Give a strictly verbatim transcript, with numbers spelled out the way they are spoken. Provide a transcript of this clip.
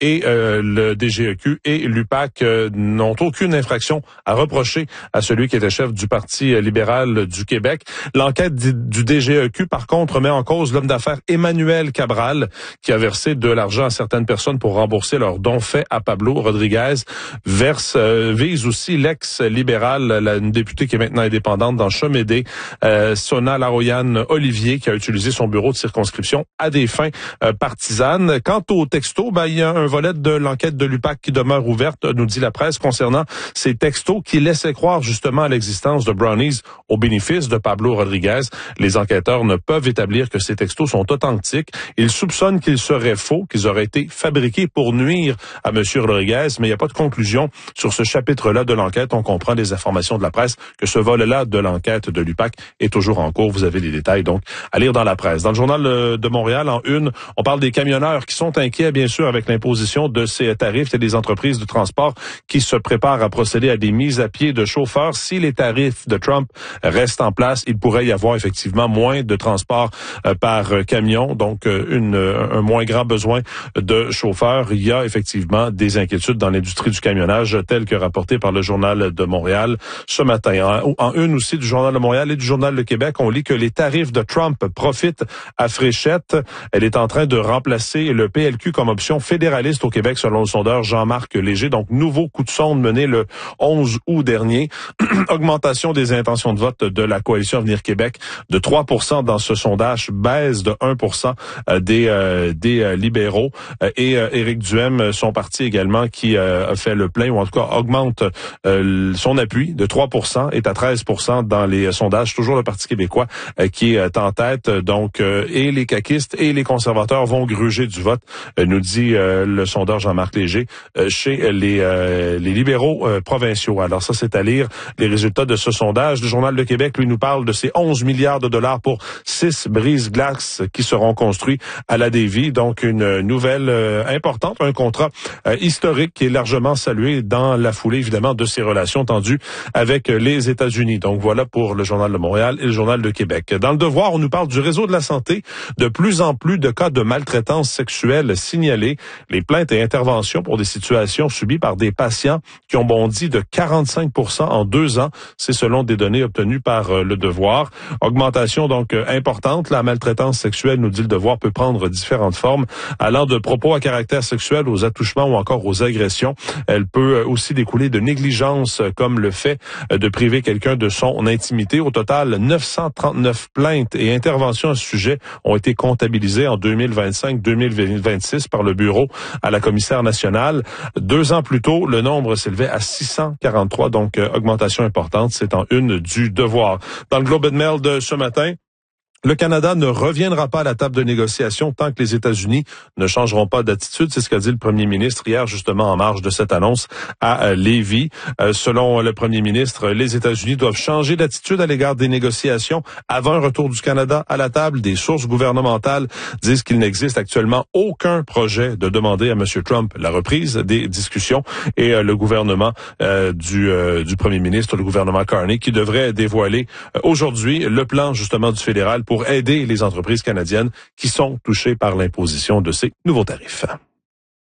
et euh, le D G E Q et l'U P A C euh, n'ont aucune infraction à reprocher à celui qui était chef du Parti libéral du Québec. L'enquête du D G E Q, par contre, met en cause l'homme d'affaires Emmanuel Cabral, qui a versé de l'argent à certaines personnes pour rembourser leurs dons faits à Pablo Rodriguez. Verse, euh, vise aussi l'ex-libéral, la, une députée qui est maintenant indépendante dans Chemédé, euh, Sona Laroyan Olivier, qui a utilisé son bureau de circonscription à des fins euh, partisanes. Quant au texto, ben, il y a un volet de l'enquête de l'U P A C qui demeure ouverte, nous dit la presse, concernant ces textos qui laissaient croire justement à l'existence de brownies au bénéfice de Pablo Rodriguez. Les enquêteurs ne peuvent établir que ces textos sont authentiques. Ils soupçonnent qu'ils seraient faux, qu'ils auraient été fabriqués pour nuire à M. Rodriguez, mais il n'y a pas de conclusion sur ce chapitre-là de l'enquête. On comprend des informations de la presse que ce volet-là de l'enquête de l'U P A C est toujours en cours. Vous avez les détails donc à lire dans la presse. Dans le journal de Montréal, en une, on parle des camionneurs qui sont inquiets, bien sûr, avec l'imposition de ces tarifs. Il y a des entreprises de transport qui se préparent à procéder à des mises à pied de chauffeurs. Si les tarifs de Trump restent en place, il pourrait y avoir effectivement moins de transport euh, par camion, donc euh, une, un moins grand besoin de chauffeurs. Il y a effectivement des inquiétudes dans l'industrie du camionnage, telles que rapportées par le Journal de Montréal ce matin. En, en une aussi du Journal de Montréal et du Journal de Québec, on lit que les tarifs de Trump profitent à Fréchette. Elle est en train de remplacer le P L Q comme option fédéraliste au Québec, selon le sondeur Jean-Marc Léger. Donc, nouveau coup de sonde mené le onze août dernier. Augmentation des intentions de vote de la Coalition Avenir Québec de trois pour cent dans ce sondage, baisse de un pour cent des, euh, des euh, libéraux. Et euh, Éric Duhem, son parti également, qui euh, a fait le plein, ou en tout cas augmente euh, son appui de trois pour cent, est à treize pour cent dans les sondages. Toujours le Parti québécois euh, qui est en tête. Donc, euh, et les caquistes et les conservateurs vont gruger du vote, euh, nous dit euh, le sondeur Jean-Marc Léger, euh, chez les, euh, les libéraux euh, provinciaux. Alors ça, c'est à lire les résultats de ce sondage. Le Journal de Québec, lui, nous parle de ces onze milliards de dollars pour six brise-glaces qui seront construits à la Davie. Donc, une nouvelle euh, importante, un contrat euh, historique qui est largement salué dans la foulée, évidemment, de ces relations tendues avec les États-Unis. Donc, voilà pour le Journal de Montréal et le Journal de Québec. Dans le Devoir, on nous parle du réseau de la santé. De plus en plus de cas de maltraitance sexuelle signalés. Les plaintes et interventions pour des situations subies par des patients qui ont bondi de quarante-cinq pour cent en deux ans. C'est selon des données obtenues par euh, le Devoir. Augmentation donc euh, importante. La maltraitance sexuelle, nous dit le Devoir, peut prendre différentes formes, allant de propos à caractère sexuel aux attouchements ou encore aux agressions. Elle peut euh, aussi découler de négligence, euh, comme le fait euh, de priver quelqu'un de son intimité. Au total, neuf cent trente-neuf plaintes et interventions à ce sujet ont été comptabilisées en deux mille vingt-cinq deux mille vingt-six par le Bureau à la commissaire nationale. Deux ans plus tôt, le nombre s'élevait à six cent quarante-trois, donc euh, augmentation importante. C'est en une du Devoir. Dans le Globe and Mail de ce matin, le Canada ne reviendra pas à la table de négociation tant que les États-Unis ne changeront pas d'attitude. C'est ce qu'a dit le premier ministre hier, justement, en marge de cette annonce à Lévis. Euh, selon le premier ministre, les États-Unis doivent changer d'attitude à l'égard des négociations avant un retour du Canada à la table. Des sources gouvernementales disent qu'il n'existe actuellement aucun projet de demander à M. Trump la reprise des discussions. Et euh, le gouvernement euh, du, euh, du premier ministre, le gouvernement Carney, qui devrait dévoiler euh, aujourd'hui le plan, justement, du fédéral pour pour aider les entreprises canadiennes qui sont touchées par l'imposition de ces nouveaux tarifs.